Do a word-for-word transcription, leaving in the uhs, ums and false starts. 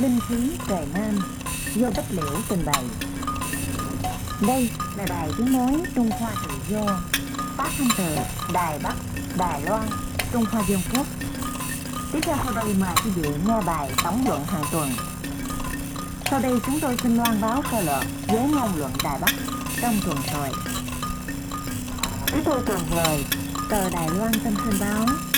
Linh khí trời Nam do Bách Liễu trình bày. Đây là đài tiếng nói Trung Hoa Tự Do, phát thanh từ Đài Bắc, Đài Loan, Trung Hoa Dân Quốc. Tiếp theo sau đây mời quý vị nghe bài tổng luận hàng tuần. Sau đây chúng tôi xin loan báo sơ lược với ngôn luận Đài Bắc trong tuần rồi. Quý tôi tuần lời, tờ Đài Loan Tâm Sinh báo